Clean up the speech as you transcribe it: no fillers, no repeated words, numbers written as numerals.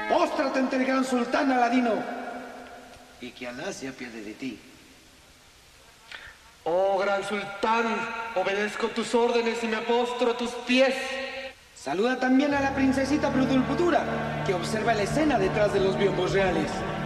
Póstrate ante el gran sultán Aladino y que Alá se apiade de ti. Oh gran sultán, obedezco tus órdenes y me postro a tus pies. Saluda también a la princesita Brudulbutura, que observa la escena detrás de los biombos reales.